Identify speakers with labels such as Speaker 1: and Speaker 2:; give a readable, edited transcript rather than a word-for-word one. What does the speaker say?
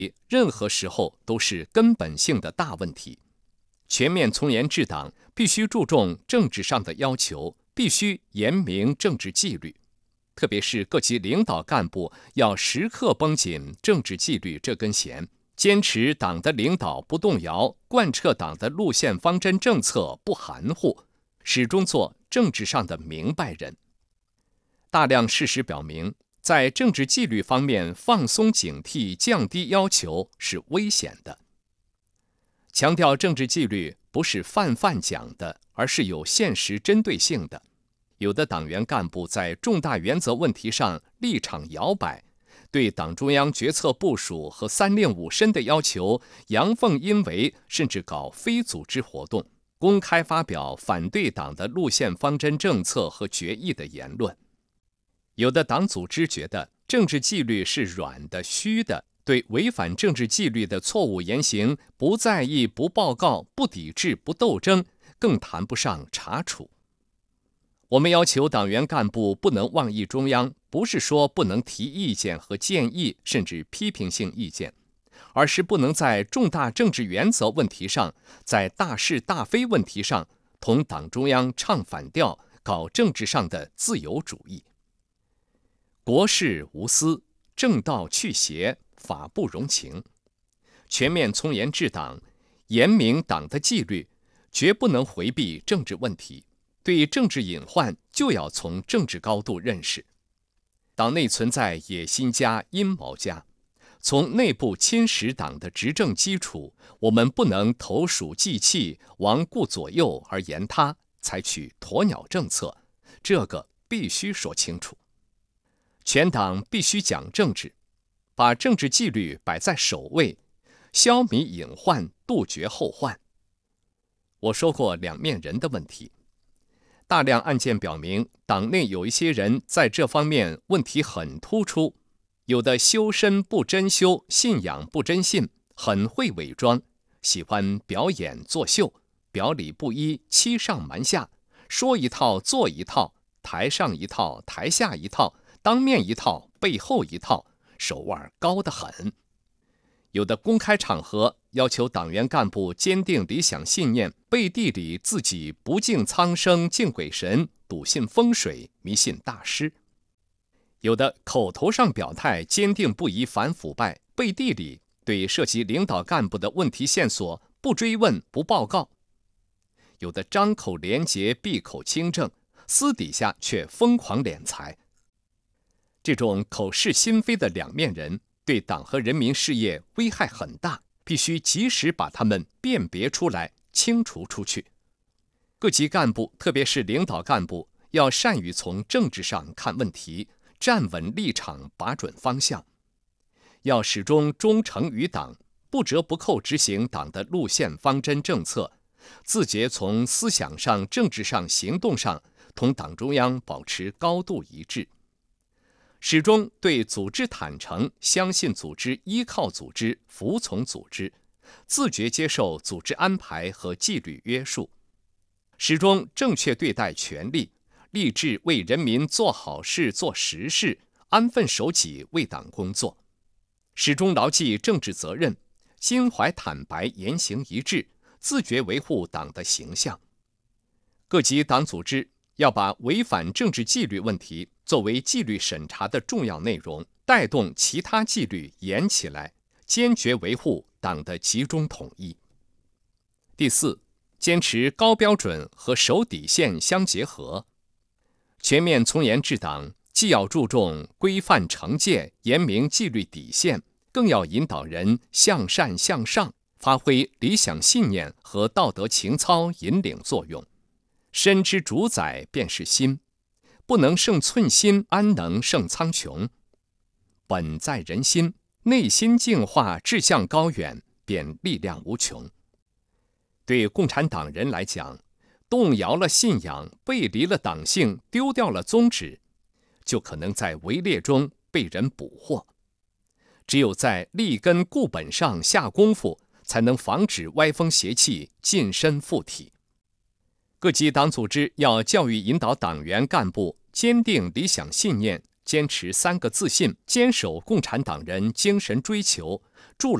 Speaker 1: 任何时候都是根本性的大问题。全面从严治党必须注重政治上的要求，必须严明政治纪律，特别是各级领导干部要时刻绷紧政治纪律这根弦，坚持党的领导不动摇，贯彻党的路线方针政策不含糊，始终做政治上的明白人。大量事实表明，在政治纪律方面放松警惕、降低要求是危险的。强调政治纪律不是泛泛讲的，而是有现实针对性的。有的党员干部在重大原则问题上立场摇摆，对党中央决策部署和三令五申的要求阳奉阴违，甚至搞非组织活动，公开发表反对党的路线方针政策和决议的言论。有的党组织觉得政治纪律是软的、虚的，对违反政治纪律的错误言行不在意、不报告、不抵制、不斗争，更谈不上查处。我们要求党员干部不能妄议中央，不是说不能提意见和建议，甚至批评性意见，而是不能在重大政治原则问题上，在大是大非问题上同党中央唱反调，搞政治上的自由主义。国事无私，正道去邪，法不容情。全面从严治党，严明党的纪律，绝不能回避政治问题。对政治隐患就要从政治高度认识。党内存在野心家、阴谋家，从内部侵蚀党的执政基础，我们不能投鼠忌器，罔顾左右而言他，采取鸵鸟政策，这个必须说清楚。全党必须讲政治，把政治纪律摆在首位，消弭隐患，杜绝后患。我说过两面人的问题。大量案件表明，党内有一些人在这方面问题很突出，有的修身不真修，信仰不真信，很会伪装，喜欢表演作秀，表里不一，欺上瞒下，说一套做一套，台上一套，台下一套，当面一套，背后一套，手腕高得很。有的公开场合要求党员干部坚定理想信念，背地里自己不敬苍生、敬鬼神，笃信风水，迷信大师。有的口头上表态坚定不移反腐败，背地里对涉及领导干部的问题线索不追问、不报告。有的张口廉洁，闭口清正，私底下却疯狂敛财。这种口是心非的两面人，对党和人民事业危害很大，必须及时把他们辨别出来，清除出去。各级干部，特别是领导干部，要善于从政治上看问题，站稳立场，把准方向。要始终忠诚于党，不折不扣执行党的路线方针政策，自觉从思想上、政治上、行动上同党中央保持高度一致。始终对组织坦诚，相信组织，依靠组织，服从组织，自觉接受组织安排和纪律约束。始终正确对待权力，立志为人民做好事、做实事，安分守己为党工作。始终牢记政治责任，心怀坦白，言行一致，自觉维护党的形象。各级党组织要把违反政治纪律问题作为纪律审查的重要内容，带动其他纪律严起来，坚决维护党的集中统一。第四，坚持高标准和守底线相结合。全面从严治党，既要注重规范惩戒，严明纪律底线，更要引导人向善向上，发挥理想信念和道德情操引领作用。身之主宰便是心，不能胜寸心，安能胜苍穹？本在人心，内心净化，志向高远，便力量无穷。对共产党人来讲，动摇了信仰，背离了党性，丢掉了宗旨，就可能在围猎中被人捕获。只有在立根固本上下功夫，才能防止歪风邪气近身附体。各级党组织要教育引导党员干部坚定理想信念， 坚持3个自信，坚守共产党人精神追求，筑